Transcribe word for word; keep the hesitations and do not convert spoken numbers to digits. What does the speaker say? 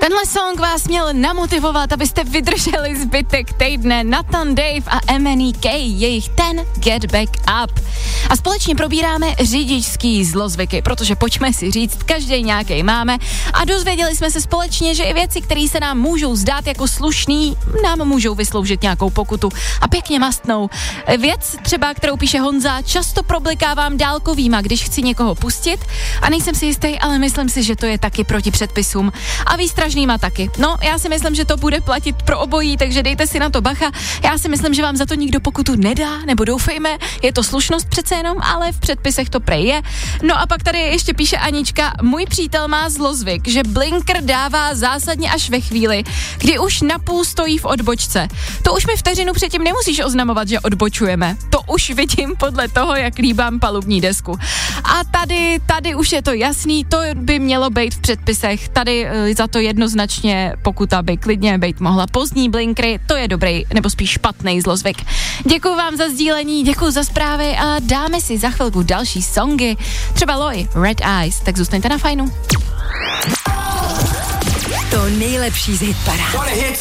Tenhle song vás měl namotivovat, abyste vydrželi zbytek týdne. Nathan Dave a M N E K, jejich ten Get Back Up. A společně probíráme řidičský zlozvyky, protože pojďme si říct, každý nějaký máme a dozvěděli jsme se společně, že i věci, které se nám můžou zdát jako slušný, nám můžou vysloužit nějakou pokutu a pěkně mastnou. Věc třeba, kterou píše Honza, často problikávám dálkovýma, když chci někoho pustit a nejsem si jistý, ale myslím si, že to je taky proti předpisům. A výstražnýma taky. No, já si myslím, že to bude platit pro obojí, takže dejte si na to bacha. Já si myslím, že vám za to nikdo pokutu nedá, nebo doufejme, je to slušnost přece jenom, ale v předpisech to prej je. No a pak tady ještě píše Anička, můj přítel má zlozvyk, že blinker dává zásadně až ve chvíli, kdy už napůl stojí v odbočce. To už mi vteřinu předtím nemusíš oznamovat, že odbočujeme. To už vidím podle toho, jak líbám palubní desku. A tady, tady už je to jasný, to by mělo být v předpisech. Tady e, za to jednoznačně pokuta by klidně být mohla. Pozdní blinkry, to je dobrý, nebo spíš špatný zlozvyk. Děkuju vám za sdílení, děkuju za zprávy a dáme si za chvilku další songy. Třeba Loi, Red Eyes, tak zůstaňte na fajnu. To nejlepší z hitparád.